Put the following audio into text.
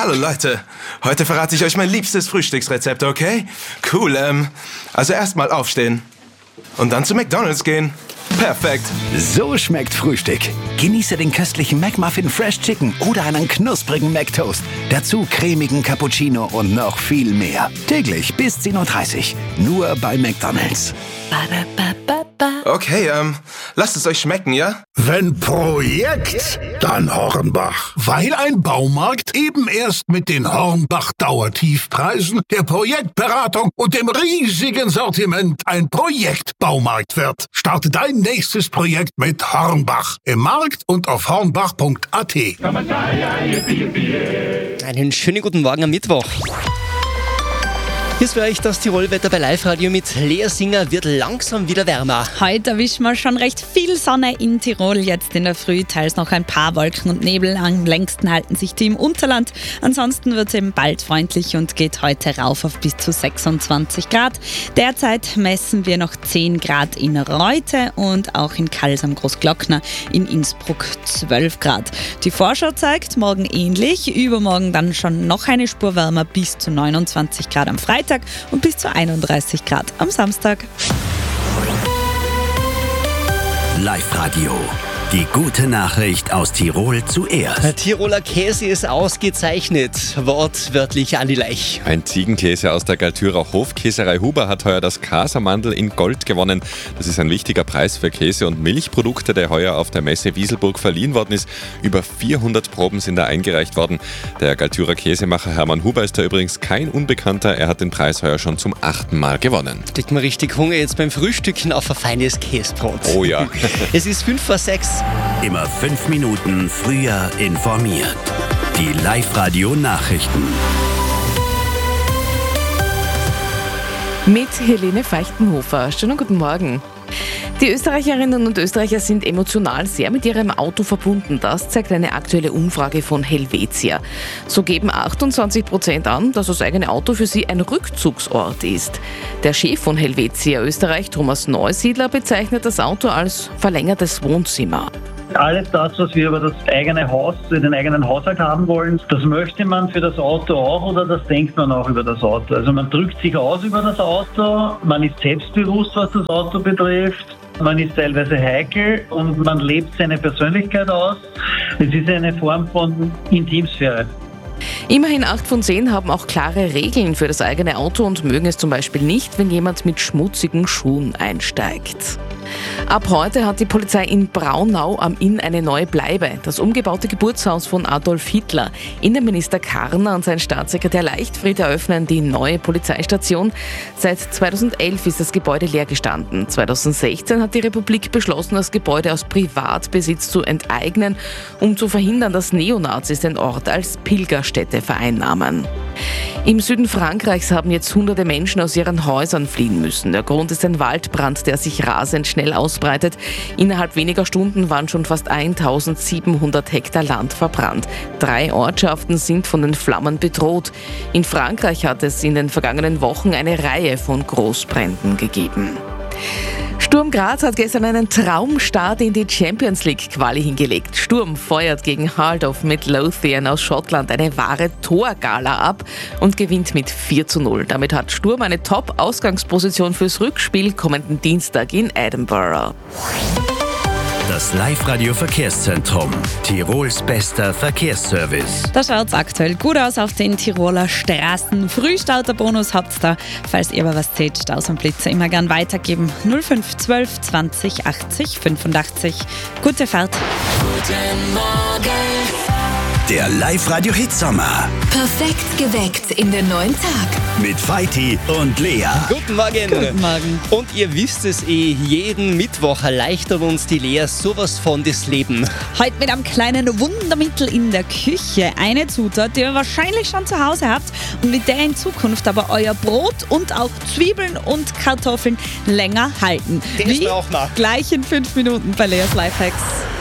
Hallo Leute, heute verrate ich euch mein liebstes Frühstücksrezept, okay? Cool, also erstmal aufstehen und dann zu McDonald's gehen. Perfekt. So schmeckt Frühstück. Genieße den köstlichen McMuffin Fresh Chicken oder einen knusprigen McToast. Dazu cremigen Cappuccino und noch viel mehr. Täglich bis 10:30 Uhr. Nur bei McDonald's. Okay, lasst es euch schmecken, ja? Wenn Projekt, dann Hornbach. Weil ein Baumarkt eben erst mit den Hornbach-Dauertiefpreisen, der Projektberatung und dem riesigen Sortiment ein Projektbaumarkt wird. Starte dein nächstes Projekt mit Hornbach. Im Markt und auf hornbach.at. Einen schönen guten Morgen am Mittwoch. Hier ist für euch das Tirolwetter bei Live-Radio mit Lea Singer. Wird langsam wieder wärmer. Heute erwischen wir schon recht viel Sonne in Tirol. Jetzt in der Früh teils noch ein paar Wolken und Nebel. Am längsten halten sich die im Unterland. Ansonsten wird es eben bald freundlich und geht heute rauf auf bis zu 26 Grad. Derzeit messen wir noch 10 Grad in Reute und auch in Kals am Großglockner, in Innsbruck 12 Grad. Die Vorschau zeigt morgen ähnlich, übermorgen dann schon noch eine Spur wärmer bis zu 29 Grad am Freitag und bis zu 31 Grad am Samstag. Live-Radio. Die gute Nachricht aus Tirol zuerst. Der Tiroler Käse ist ausgezeichnet. Wortwörtlich Andi Leich. Ein Ziegenkäse aus der Galtürer Hofkäserei Huber hat heuer das Casamandel in Gold gewonnen. Das ist ein wichtiger Preis für Käse- und Milchprodukte, der heuer auf der Messe Wieselburg verliehen worden ist. Über 400 Proben sind da eingereicht worden. Der Galtürer Käsemacher Hermann Huber ist da übrigens kein Unbekannter. Er hat den Preis heuer schon zum 8. Mal gewonnen. Kriegt man richtig Hunger jetzt beim Frühstücken auf ein feines Käsebrot. Oh ja. Es ist 5:06. Immer 5 Minuten früher informiert. Die Live-Radio-Nachrichten. Mit Helene Feichtenhofer. Schönen guten Morgen. Die Österreicherinnen und Österreicher sind emotional sehr mit ihrem Auto verbunden. Das zeigt eine aktuelle Umfrage von Helvetia. So geben 28% an, dass das eigene Auto für sie ein Rückzugsort ist. Der Chef von Helvetia Österreich, Thomas Neusiedler, bezeichnet das Auto als verlängertes Wohnzimmer. Alles das, was wir über das eigene Haus, den eigenen Haushalt haben wollen, das möchte man für das Auto auch oder das denkt man auch über das Auto. Also man drückt sich aus über das Auto, man ist selbstbewusst, was das Auto betrifft, man ist teilweise heikel und man lebt seine Persönlichkeit aus. Es ist eine Form von Intimsphäre. Immerhin 8 von 10 haben auch klare Regeln für das eigene Auto und mögen es zum Beispiel nicht, wenn jemand mit schmutzigen Schuhen einsteigt. Ab heute hat die Polizei in Braunau am Inn eine neue Bleibe. Das umgebaute Geburtshaus von Adolf Hitler. Innenminister Karner und sein Staatssekretär Leichtfried eröffnen die neue Polizeistation. Seit 2011 ist das Gebäude leer gestanden. 2016 hat die Republik beschlossen, das Gebäude aus Privatbesitz zu enteignen, um zu verhindern, dass Neonazis den Ort als Pilgerstätte vereinnahmen. Im Süden Frankreichs haben jetzt hunderte Menschen aus ihren Häusern fliehen müssen. Der Grund ist ein Waldbrand, der sich rasend schnell ausbreitet. Innerhalb weniger Stunden waren schon fast 1700 Hektar Land verbrannt. 3 Ortschaften sind von den Flammen bedroht. In Frankreich hat es in den vergangenen Wochen eine Reihe von Großbränden gegeben. Sturm Graz hat gestern einen Traumstart in die Champions League Quali hingelegt. Sturm feuert gegen Heart of Midlothian aus Schottland eine wahre Torgala ab und gewinnt mit 4:0. Damit hat Sturm eine Top-Ausgangsposition fürs Rückspiel kommenden Dienstag in Edinburgh. Das Live-Radio-Verkehrszentrum. Tirols bester Verkehrsservice. Da schaut es aktuell gut aus auf den Tiroler Straßen. Frühstarterbonus habt ihr da. Falls ihr aber was seht, Staus und Blitze immer gern weitergeben. 0512 20 80 85. Gute Fahrt. Guten Morgen. Der Live-Radio-Hitsommer. Perfekt geweckt in den neuen Tag. Mit Feiti und Lea. Guten Morgen. Guten Morgen. Und ihr wisst es jeden Mittwoch erleichtert uns die Lea sowas von das Leben. Heute mit einem kleinen Wundermittel in der Küche. Eine Zutat, die ihr wahrscheinlich schon zu Hause habt und mit der in Zukunft aber euer Brot und auch Zwiebeln und Kartoffeln länger halten. Das braucht man. Gleich in 5 Minuten bei Leas Lifehacks.